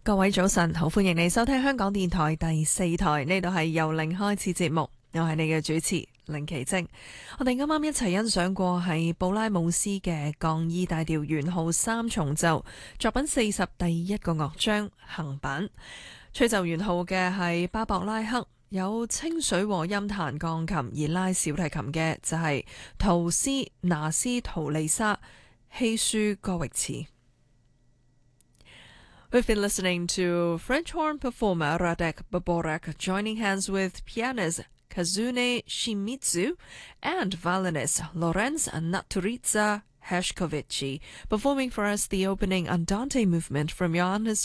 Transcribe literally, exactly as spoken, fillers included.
各位早晨，好歡迎你收聽香港電台第四台，呢度係由零開始節目，我係你嘅主持凌奇晶。我哋啱啱一齊欣賞過係布拉姆斯嘅降 E 大調圓號三重奏作品四十第一個樂章行板，吹奏圓號嘅係巴博拉克，有清水和音彈鋼琴，而拉小提琴嘅就係圖斯拿斯圖利沙希舒戈域茨。We've been listening to French horn performer Radek Baborek joining hands with pianist Kazune Shimizu and violinist Lorenz Naturitsa Heshkovici performing for us the opening Andante movement from Johannes